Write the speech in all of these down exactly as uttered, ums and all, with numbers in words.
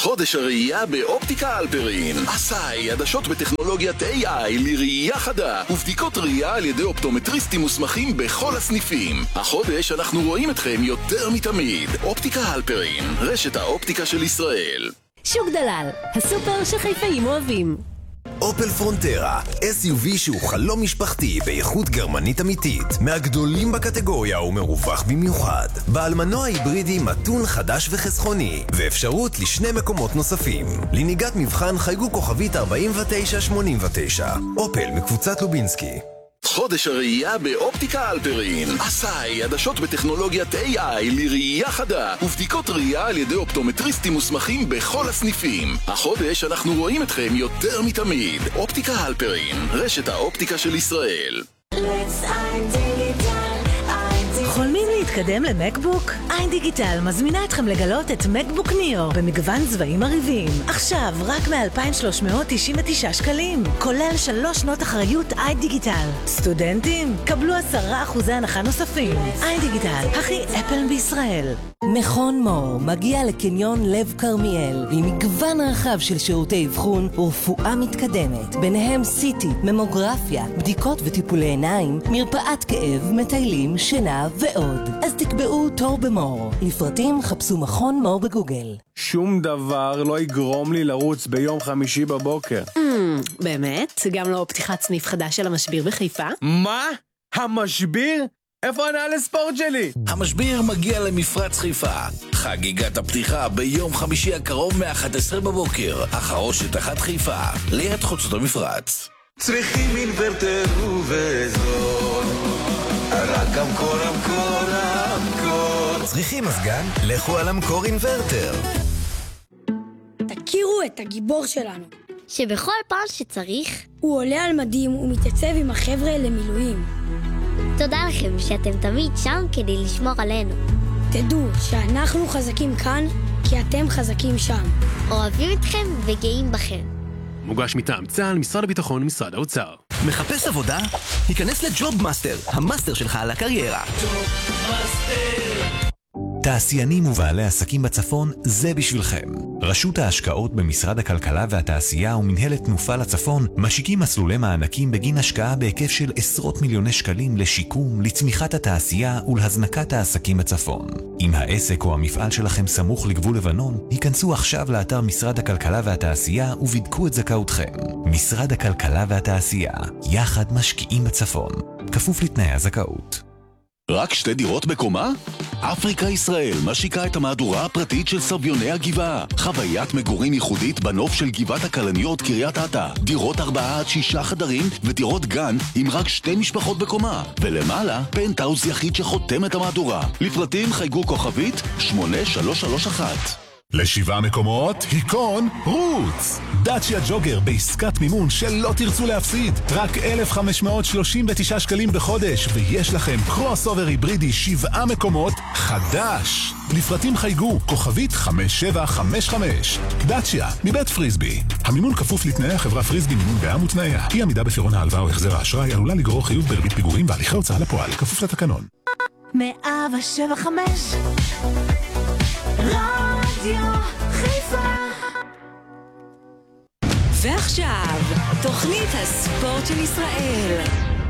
חודש הראייה באופטיקה אלפרין. עשאי, עדשות בטכנולוגיית איי איי לראייה חדה ובדיקות ראייה על ידי אופטומטריסטים מוסמכים בכל הסניפים. החודש אנחנו רואים אתכם יותר מתמיד. אופטיקה אלפרין, רשת האופטיקה של ישראל. שוק דלל, הסופר שחיפאים אוהבים. אופל פרונטרה, אס יו וי שהוא חלום משפחתי באיכות גרמנית אמיתית, מהגדולים בקטגוריה ומרווח במיוחד. בעל מנוע היברידי מתון חדש וחסכוני, ואפשרות לשני מקומות נוספים. לנהיגת מבחן חייגו כוכבית ארבעים ותשע שמונים ותשע. אופל מקבוצת לובינסקי. חודש הראייה באופטיקה אלפרין. עשאי, עדשות בטכנולוגיית איי איי לראייה חדה ובדיקות ראייה על ידי אופטומטריסטים מוסמכים בכל הסניפים. החודש אנחנו רואים אתכם יותר מתמיד. אופטיקה אלפרין, רשת האופטיקה של ישראל. חולמים להתקדם למקבוק? איין דיגיטל מזמינה אתכם לגלות את מקבוק ניאו במגוון צבעים מרהיבים. עכשיו רק מ-אלפיים ושלוש מאות תשעים ותשעה שקלים, כולל שלוש שנות אחריות איין דיגיטל. סטודנטים, קבלו עשרה אחוזי הנחה נוספים. איין דיגיטל, הכי אפל בישראל. מכון מור מגיע לקניון לב קרמיאל עם מגוון רחב של שירותי אבחון ורפואה מתקדמת, ביניהם סיטי, ממוגרפיה, בדיקות וטיפולי עיניים, מרפאת כאב, מטיילים, שינה ועוד. אז תקבעו תור במור. לפרטים חפשו מכון מור בגוגל. שום דבר לא יגרום לי לרוץ ביום חמישי בבוקר. באמת? גם לא פתיחת סניף חדש של המשביר בחיפה? מה? המשביר? איפה הנעל ספורט שלי? המשביר מגיע למפרץ חיפה. חגיגת הפתיחה ביום חמישי הקרוב מ-אחת עשרה בבוקר. החרושת אחת חיפה, ליד חוצות המפרץ. צריכים אינוורטר ובזול, רק המקור, המקור, המקור. צריכים מזגן? לכו על המקור אינוורטר. תכירו את הגיבור שלנו, שבכל פעם שצריך הוא עולה על מדים ומתייצב עם החבר'ה למילואים. תודה לכם שאתם תמיד שם כדי לשמור עלינו. תדעו שאנחנו חזקים כאן כי אתם חזקים שם. אוהבים אתכם וגאים בכם. מוגש מטעם צה"ל, משרד הביטחון ומשרד האוצר. מחפש עבודה? היכנס לג'וב מאסטר, המאסטר שלך על הקריירה. תעשיינים ובעלי עסקים בצפון, זה בשבילכם. רשות ההשקעות במשרד הכלכלה והתעשייה ומנהלת תנופה לצפון משיקים מסלולי מענקים בגין השקעה בהיקף של עשרות מיליוני שקלים לשיקום, לצמיחת התעשייה ולהזנקת העסקים בצפון. אם העסק או המפעל שלכם סמוך לגבול לבנון, היכנסו עכשיו לאתר משרד הכלכלה והתעשייה ובדקו את זכאותכם. משרד הכלכלה והתעשייה, יחד משקיעים בצפון. כפוף לתנאי הזכאות. רק שתי דירות בקומה? אפריקה ישראל משיקה את המהדורה הפרטית של סביוני הגבעה. חוויית מגורים ייחודית בנוף של גבעת הכלניות קריית אתא. דירות ארבעה עד שישה חדרים ודירות גן עם רק שתי משפחות בקומה. ולמעלה, פנטהאוס יחיד שחותם את המהדורה. לפרטים חייגו כוכבית שמונה שלוש שלוש אחת. לשבעה מקומות, היכון רוץ. דאצ'יה ג'וגר בעסקת מימון שלא תרצו להפסיד. רק אלף חמש מאות שלושים ותשעה שקלים בחודש, ויש לכם קרוס אובר היברידי שבעה מקומות חדש. לפרטים חייגו כוכבית חמש שבע חמש חמש. דאצ'יה מבית פריסבי. המימון כפוף לתנאי החברה פריסבי מימון בע"מ ותנאיה. אי עמידה בפירעון ההלוואה או החזר האשראי עלולה לגרור חיוב בריבית פיגורים והליכי הוצאה לפועל כפוף לתקנון. מאה שבע חמש רדיו חיפה. ועכשיו, תוכנית הספורט של ישראל.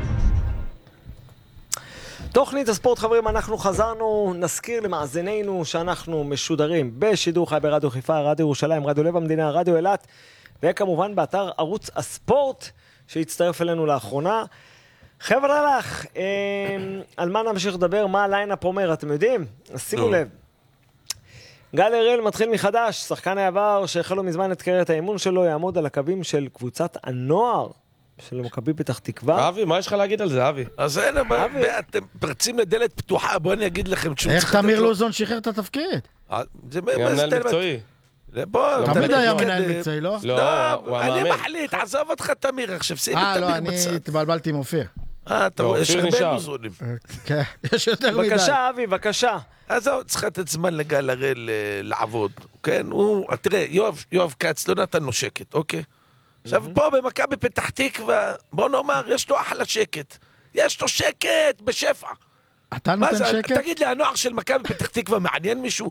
תוכנית הספורט, חברים, אנחנו חזרנו. נזכיר למאזינינו שאנחנו משודרים בשידור חי ברדיו חיפה, רדיו ירושלים, רדיו לב המדינה, רדיו אילת, וכמובן באתר ערוץ הספורט שהצטרף אלינו לאחרונה. חבר'ה לך, אה, על מה נמשיך לדבר, מה הליינאפ אומר, אתם יודעים? אז שימו לב. גל הראל מתחיל מחדש, שחקן העבר שהחלו מזמן את קריירת האימון שלו, יעמוד על הקווים של קבוצת הנוער של מכבי פתח תקווה. אבי, מה יש לך להגיד על זה, אבי? אז אין, אתם פרצים לדלת פתוחה, בואו אני אגיד לכם. איך תמיר לוזון שחרר את התפקיד? זה מנהל מקצועי. תמיד היה מנהל מקצועי, לא? לא, אני מחליט, עזוב אותך תמיר, עכשיו שים את תמיר בצד. אה, לא, אני התבלבלתי עם אופיר. אה, אתה רואה, יש הרבה לוזונים. כן, יש יותר מדי. בבקשה, אבי, בבקשה. אז זהו, צריך לתת זמן לגל הראל לעבוד, כן? הוא, תראה, יואב כץ לא נתן לו שקט, אוקיי? עכשיו פה במכבי פתח תקווה, בוא נאמר, יש לו אחלה שקט. יש לו שקט בשפע. אתה נותן שקט? תגיד לי, הנוער של מכבי פתח תקווה מעניין מישהו?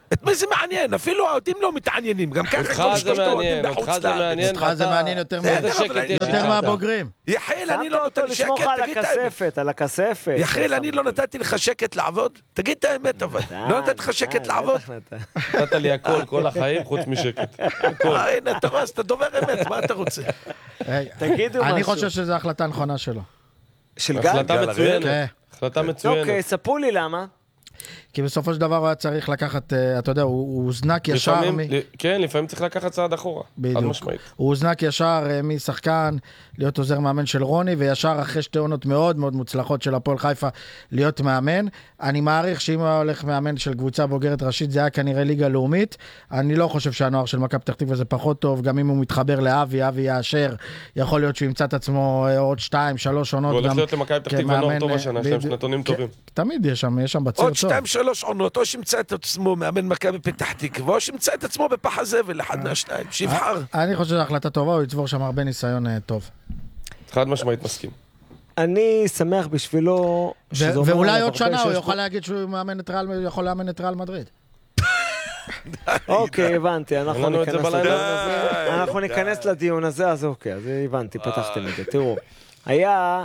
את מי זה מעניין? אפילו האוהדים לא מתעניינים, גם ככה אותך זה מעניין, אותך זה מעניין. אותך זה מעניין יותר מהבוגרים. יחיל, אני לא נותן לי שקט, תגיד את האמת. על הכספת. יחיל, אני לא נתתי לך שקט לעבוד? תגיד את האמת אבל. לא נתתי לך שקט לעבוד? נתת לי הכל, כל החיים, חוץ משקט. הנה, אתה רואה, אתה דובר אמת, מה אתה רוצה? תגידו משהו. אני חושב שזו החלטה נכונה שלו. של גל? החלטה מצוינת. החלטה מצוינת. אוקיי, ספרו לי למה. כי בסופו של דבר הוא היה צריך לקחת, אתה יודע, הוא הוזנק ישר מ... כן, לפעמים צריך לקחת צעד אחורה. בדיוק. הוא הוזנק ישר משחקן, להיות עוזר מאמן של רוני, וישר אחרי שתי עונות מאוד מאוד מוצלחות של הפועל חיפה, להיות מאמן. אני מעריך שאם הוא הולך מאמן של קבוצה בוגרת ראשית, זה היה כנראה ליגה לאומית. אני לא חושב שהנוער של מכבי פתח תקווה זה פחות טוב, גם אם הוא מתחבר לאבי, אבי יאשר, יכול להיות שהוא ימצא את עצמו עוד שתיים, שלוש עונות. הוא הולך להיות למכבי פתח תקווה נוער טוב השנה, יש להם שנתונים טובים. תמיד יש שם, יש שם בציר טוב. עוד שתיים, שלוש עונות, או שימצא את עצמו מאמן מכבי פתח תקווה, או שימצא את עצמו בפח הזבל, אחד מהשניים, שיבחר. אני חושב שזו החלטה טובה, הוא יצבור שם הרבה ניסיון טוב. חד משמעית מסכים. אני שמח בשבילו... ואולי עוד שנה הוא יוכל להגיד שהוא יכול לאמן את ריאל מדריד. אוקיי, הבנתי, אנחנו ניכנס לדיון הזה, אז אוקיי, אז הבנתי, פתחתם את זה. תראו, היה...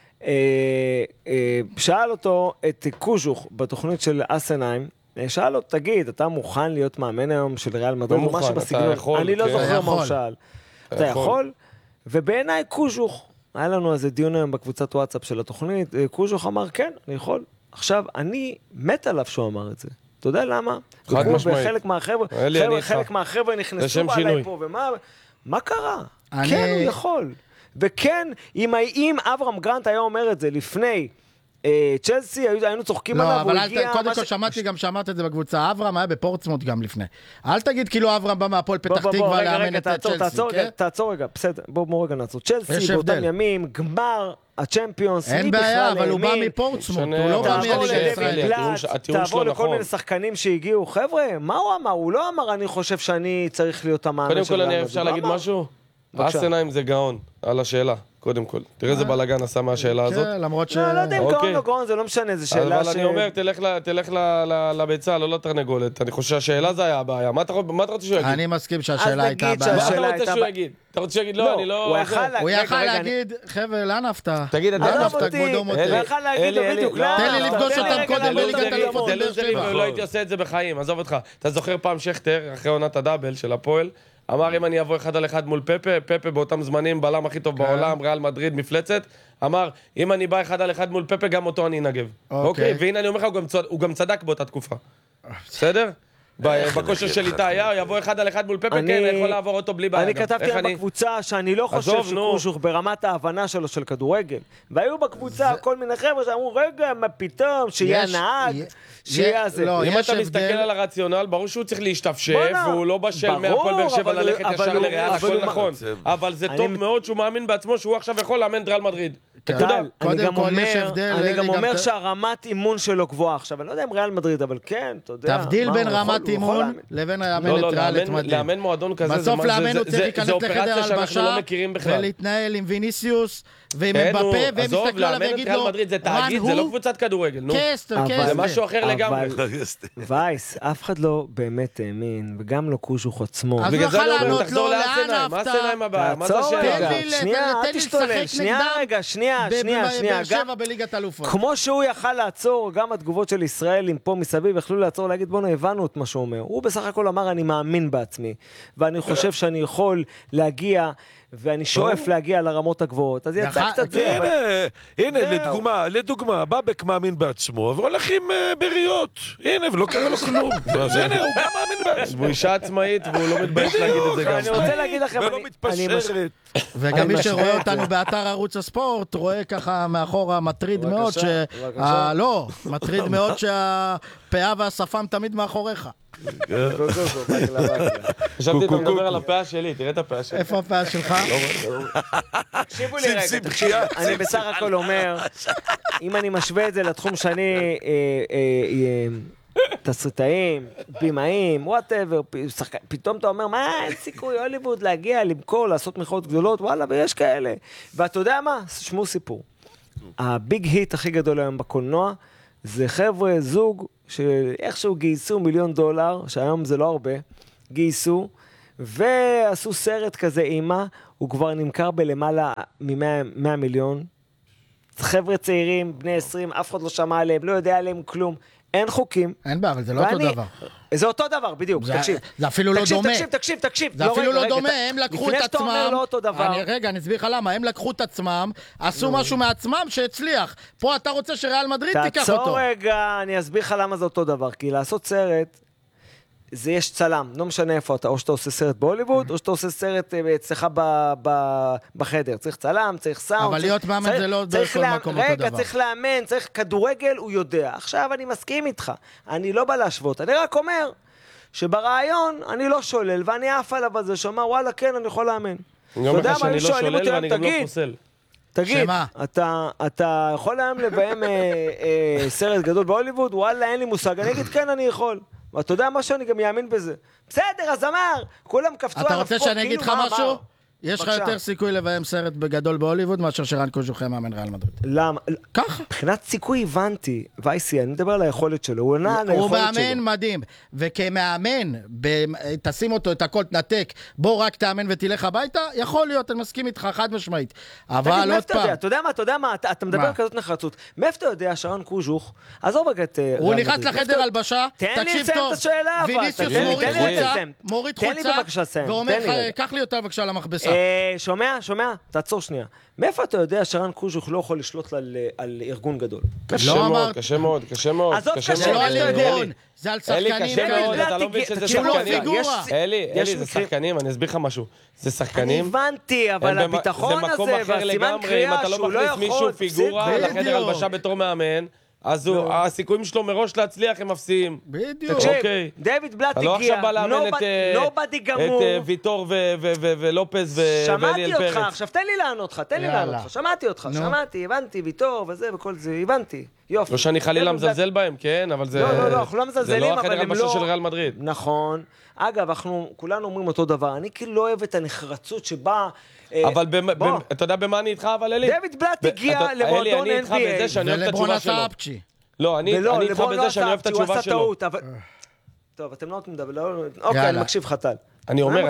שאל אותו את קוז'וך בתוכנית של אסנהיים, שאל לו, תגיד, אתה מוכן להיות מאמן היום של ריאל מדריד? לא מוכן, אתה יכול. אני לא זוכר מה הוא שאל. אתה יכול? ובעיניי קוז'וך, היה לנו איזה דיון היום בקבוצת וואטסאפ של התוכנית, קוז'וך אמר, כן, אני יכול. עכשיו, אני מת עליו שהוא אמר את זה. אתה יודע למה? חד משמעית. חלק מהחבר'ה, חלק מהחבר'ה נכנסו עליי פה, ומה קרה? כן, הוא יכול. וכן, אם אברהם גרנט היה אומר את זה לפני צ'לסי, היינו צוחקים עליו, הוא הגיע... לא, אבל קודם כל שמעתי גם שאמרת את זה בקבוצה, אברהם היה בפורטסמוט גם לפני. אל תגיד כאילו אברהם בא מהפועל פתח תקווה לאמן את צ'לסי, כן? תעצור רגע, בסדר, בואו רגע נעצור. צ'לסי באותם ימים, גמר הצ'מפיונס, אין בעיה, אבל הוא בא מפורטסמוט, הוא לא בא מהליגה הישראלית. תעבור לכל מיני שחקנים שהגיעו, חבר'ה, מה הוא אמר? הוא לא אמר, אני חושב שאני צריך להיות המאמן קודם כל, אני אפשר להגיד משהו? אסנהיים זה גאון, על השאלה, קודם כל. תראה איזה בלגן עשה מהשאלה הזאת. כן, למרות ש... לא, לא יודע אם גאון או גאון, זה לא משנה, זה שאלה ש... אבל אני אומר, תלך לביצה, לא לתרנגולת. אני חושב שהשאלה זה היה הבעיה. מה אתה רוצה שהוא יגיד? אני מסכים שהשאלה הייתה הבעיה. מה אתה רוצה שהוא יגיד? אתה רוצה שיגיד, לא, אני לא... הוא יכל להגיד, חבר'ה, לאן הפתעה? תגיד, לאן הפתעה, כבודו מוטה? הוא יכל להגיד לו בדיוק, תן לי לפגוש אותם קודם בליגת אלופות. לא הייתי עושה את זה בחיים, עזוב אותך. אתה זוכר פעם שכטר, אחרי עונת הדאבל של הפועל, אמר אם אני אבוא אחד על אחד מול פפה, פפה באותם זמנים בלם הכי טוב בעולם, ריאל מדריד, מפלצת, אמר אם אני בא אחד על אחד מול פפה, גם אותו אני אנגב. אוקיי, והנה אני אומר לך, הוא גם צדק באותה תקופה. בסדר? בכושר של איתה היה, יבוא אחד על אחד מול פפה, כן, יכול לעבור אותו בלי בעיה. אני כתבתי בקבוצה שאני לא חושב שקושוך ברמת ההבנה שלו של כדורגל. והיו בקבוצה כל מיני חבר'ה שאמרו, רגע, מה פתאום, שיהיה נהג, שיהיה זה. אם אתה מסתכל על הרציונל, ברור שהוא צריך להשתפשף, והוא לא בשל מהפועל באר שבע ללכת ישר לריאל, הכל נכון. אבל זה טוב מאוד שהוא מאמין בעצמו, שהוא עכשיו יכול לאמן את ריאל מדריד. אני גם אומר שהרמת אימון שלו גבוהה עכשיו, אני לא יודע אם ריאל מדריד, אבל כן, אתה יודע. תבדיל בין רמת אימון לבין לאמן את ריאל מדריד. לאמן מועדון כזה, בסוף לאמן הוא צריך להיכנס לחדר הלבשה ולהתנהל עם ויניסיוס ועם אמבפה, והם יסתכלו עליו ויגיד לו, זה תאגיד, זה לא קבוצת כדורגל, קסטר, קסטר. זה משהו אחר לגמרי. וייס, אף אחד לא באמת האמין, וגם לא קושוך עצמו. אז הוא יכול לענות לו, לאן אהבת? מה הסניים הבאה? מה זה השאלה? שנייה, אל תשתולל, שנייה רגע, שנייה, שנייה, שנייה. כמו שהוא יכל לעצור, גם התגובות של ישראלים פה מסביב יכלו לעצור, להגיד בואו הבנו את מה שהוא אומר. הוא בסך הכל אמר אני מאמין בעצמי, ואני חושב שאני יכול להגיע ואני שואף להגיע לרמות הגבוהות, אז יצא קצת זה. הנה, לדוגמה, לדוגמה, בבק מאמין בעצמו, והולך עם בריות. הנה, ולא קרה לו כלום. אז הנה, הוא גם מאמין בעצמו. הוא אישה עצמאית, והוא לא מתבייש להגיד את זה גם. אני רוצה להגיד לכם, ולא מתפשרת. וגם מי שרואה אותנו באתר ערוץ הספורט, רואה ככה מאחורה מטריד מאוד, ש... לא, מטריד מאוד שהפאה והשפם תמיד מאחוריך. חשבתי אתה מדבר על הפאה שלי, תראה את הפאה שלי. איפה הפאה שלך? תקשיבו לי רגע, אני בסך הכל אומר, אם אני משווה את זה לתחום שאני תסריטאים, בימאים, וואטאבר, פתאום אתה אומר, מה, אין סיכוי הוליווד להגיע, למכור, לעשות מכירות גדולות, וואלה, ויש כאלה. ואתה יודע מה? שמעו סיפור. הביג היט הכי גדול היום בקולנוע, זה חבר'ה, זוג, שאיכשהו גייסו מיליון דולר, שהיום זה לא הרבה, גייסו, ועשו סרט כזה אימה, הוא כבר נמכר בלמעלה מ-מאה מיליון. חבר'ה צעירים, בני עשרים, אף אחד לא שמע עליהם, לא יודע עליהם כלום. אין חוקים. אין בעיה, אבל זה לא אותו דבר. זה אותו דבר, בדיוק, תקשיב. זה אפילו לא דומה. תקשיב, תקשיב, תקשיב. זה אפילו לא דומה, הם לקחו את עצמם. לפני שאתה אומר לא אותו דבר. רגע, אני אסביר לך למה, הם לקחו את עצמם, עשו משהו מעצמם שהצליח. פה אתה רוצה שריאל מדריד תיקח אותו. תעצור רגע, אני אסביר לך למה זה אותו דבר. כי לעשות סרט, זה יש צלם, לא משנה איפה אתה, או שאתה עושה סרט בהוליווד, או שאתה עושה סרט אצלך בחדר. צריך צלם, צריך סאונד. אבל להיות מאמן זה לא בכל מקום אותו דבר. רגע, צריך לאמן, צריך כדורגל, הוא יודע. עכשיו אני מסכים איתך, אני לא בא להשוות, אני רק אומר שברעיון אני לא שולל, ואני אף עליו הזה שאומר, וואלה, כן, אני יכול לאמן. אני אומר לך שאני לא שולל ואני גם לא פוסל. תגיד, אתה, אתה יכול להם לביים סרט גדול בהוליווד? וואלה, אין לי מושג. אני אגיד, כן, אני יכול. ואתה יודע משהו, אני גם יאמין בזה. בסדר, אז אמר, כולם קפצו על הפקות. אתה רוצה שאני אגיד לך משהו? יש לך יותר סיכוי לביים סרט בגדול בהוליווד מאשר שרן קוז'וך יהיה מאמן ריאל מדריד. למה? ככה. מבחינת סיכוי הבנתי, וייסי, אני מדבר על היכולת שלו, הוא עונה על היכולת שלו. הוא מאמן מדהים, וכמאמן, תשים אותו, את הכל תנתק, בוא רק תאמן ותלך הביתה, יכול להיות, אני מסכים איתך, חד משמעית. אבל עוד פעם. אתה יודע מה, אתה יודע מה, אתה מדבר על כזאת נחרצות. מאיפה אתה יודע שרן קוז'וך, עזוב רגע את ריאל מדריד. הוא נכנס לחדר הלבשה, תקשיב טוב, ויניסיוס מוריד חולצה, ואומר לך, קח לי אותה בבקשה למכבסה. שומע, שומע, תעצור שנייה. מאיפה אתה יודע שרן קוז'וך לא יכול לשלוט על ארגון גדול? קשה מאוד, קשה מאוד, קשה מאוד. עזוב קשה, זה לא על ארגון, זה על שחקנים. אלי, קשה מאוד, אתה לא מבין שזה שחקנים. אלי, אלי, זה שחקנים, אני אסביר לך משהו. זה שחקנים. אני הבנתי, אבל הביטחון הזה, והסימן קריאה שהוא לא יכול. אם אתה לא מכניס מישהו פיגורה לחדר הלבשה בתור מאמן, אז הסיכויים שלו מראש להצליח הם אפסיים. בדיוק. תקשיב, דיוויד בלאט הגיע, אתה לא עכשיו בא לאמן את ויטור ולופז ואליאל פרץ. שמעתי אותך, עכשיו תן לי לענות לך, תן לי לענות לך, שמעתי אותך, שמעתי, הבנתי, ויטור וזה וכל זה, הבנתי, יופי. לא שאני חלילה מזלזל בהם, כן, אבל זה... לא, לא, לא, אנחנו לא מזלזלים, אבל הם לא... זה לא החדר הלבשה של ריאל מדריד. נכון. אגב, אנחנו כולנו אומרים אותו דבר, אני כאילו לא אוהב את הנחרצות שבה... אבל אתה יודע במה אני איתך, אבל אלי? דיוויד בלאט הגיע למועדון אן בי איי. ולברון עשה אפצ'י. לא, אני איתך בזה שאני אוהב את התשובה שלו. טוב, אתם לא נותנים לדבר, אוקיי, אני מקשיב לך טל. אני אומר,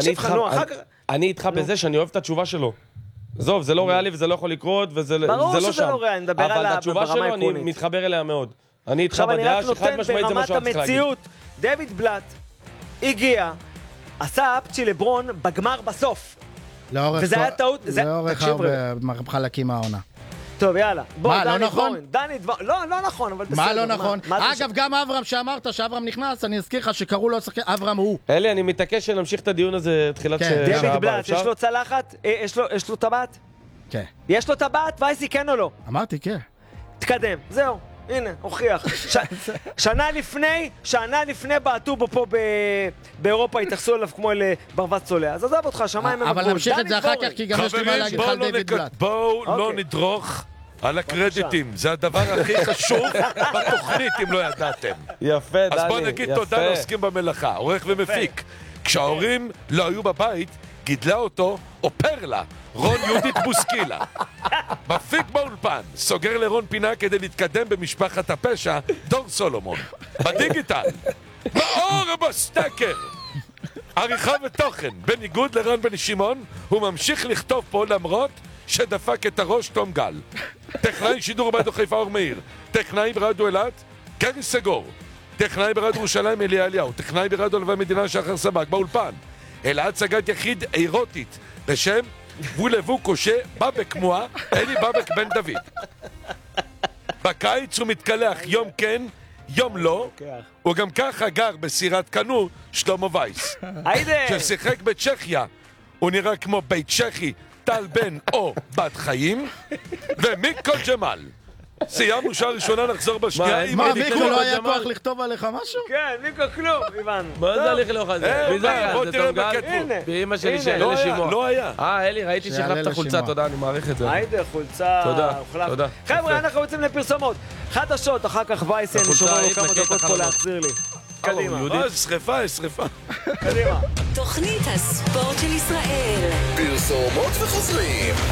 אני איתך בזה שאני אוהב את התשובה שלו. עזוב, זה לא ריאלי וזה לא יכול לקרות, וזה לא שם. ברור שזה לא ריאלי, אני מדבר אבל התשובה שלו, אני מתחבר אליה מאוד. אני איתך בדעה שחד משמעית זה מה שהוא צריך להגיד. דיוויד בלאט הגיע, עשה אפצ'י לברון בגמר בסוף. וזה היה טעות, לאורך הרבה חלקים מהעונה. טוב, יאללה. מה, לא נכון? דני דבר... לא, לא נכון, אבל בסדר. מה לא נכון? אגב, גם אברהם שאמרת שאברהם נכנס, אני אזכיר לך שקראו לו שחקן, אברהם הוא. אלי, אני מתעקש שנמשיך את הדיון הזה תחילת שעה הבאה. דיוויד בלאט, יש לו צלחת? יש לו טבעת? כן. יש לו טבעת? וייסי, כן או לא? אמרתי, כן. תקדם, זהו. הנה, הוכיח. שנה לפני, שנה לפני בעטו בו פה באירופה, התייחסו אליו כמו אל ברווז צולע. אז עזב אותך, שמיים מבול. אבל נמשיך את זה אחר כך, כי גם יש לי מה להגיד לך על דיוויד בלאט. בואו לא נדרוך על הקרדיטים. זה הדבר הכי חשוב בתוכנית, אם לא ידעתם. יפה, דני. אז בואו נגיד תודה לעוסקים במלאכה, עורך ומפיק. כשההורים לא היו בבית, גידלה אותו, או פרלה. רון יהודית בוסקילה. מפיק באולפן, סוגר לרון פינה כדי להתקדם במשפחת הפשע, דור סולומון. בדיגיטל, מאור בסטקר. עריכה ותוכן, בניגוד לרן בן שמעון, הוא ממשיך לכתוב פה למרות שדפק את הראש תום גל. טכנאי שידור ברדיו חיפה אור מאיר, טכנאי ברדיו אילת, גרי סגור. טכנאי ברדיו ירושלים אליה אליהו, טכנאי ברדיו לבי המדינה שחר סבק, באולפן. אלעד סגת יחיד אירוטית, בשם וולבו קושה בבק מואה, אלי בבק בן דוד. בקיץ הוא מתקלח יום כן, יום לא. הוא גם ככה גר בסירת קנו שלמה וייס. ששיחק בצ'כיה, הוא נראה כמו בית צ'כי, טל בן או בת חיים. ומיקו ג'מל. סיימנו שעה ראשונה, נחזור בשנייה. מה, מיקו לא היה כוח לכתוב עליך משהו? כן, מיקו כלום, איבן. מה זה הליך לך זה? מי זה? בוא זה תראה תום גל? בכתבו. באמא שלי שאלה שימוע. לא היה. אה, אלי, ראיתי שהחלפת חולצה, תודה, אני מעריך את זה. היידה, חולצה. תודה, תודה. חבר'ה, אנחנו יוצאים לפרסומות. חדשות, אחר כך וייסן, אני שומר לו כמה דקות פה להחזיר לי. קדימה. אה, שריפה, יש שריפה. קדימה. תוכנית הספורט של ישראל. פרסומות וחוזרים.